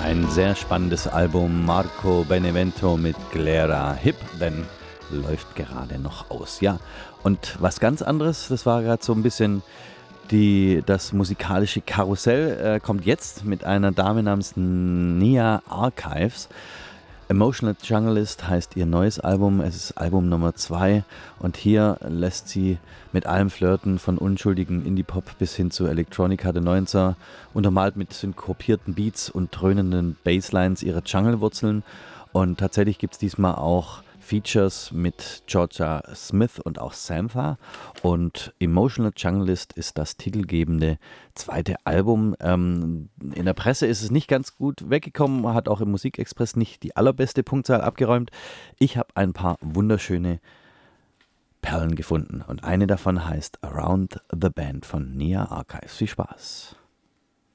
Ein sehr spannendes Album, Marco Benevento mit Glera. Hip, denn läuft gerade noch aus. Ja, und was ganz anderes, das war gerade so ein bisschen das musikalische Karussell, kommt jetzt mit einer Dame namens Nia Archives. Emotional Junglist heißt ihr neues Album, es ist Album Nummer 2 und hier lässt sie mit allem flirten, von unschuldigen Indie-Pop bis hin zu Electronica der 90er, untermalt mit synkopierten Beats und dröhnenden Basslines ihrer Jungle-Wurzeln. Und tatsächlich gibt es diesmal auch Features mit Georgia Smith und auch Sampha. Und Emotional Junglist ist das titelgebende zweite Album. In der Presse ist es nicht ganz gut weggekommen, hat auch im Musikexpress nicht die allerbeste Punktzahl abgeräumt. Ich habe ein paar wunderschöne Perlen gefunden und eine davon heißt Around the Band von Nia Archives. Viel Spaß!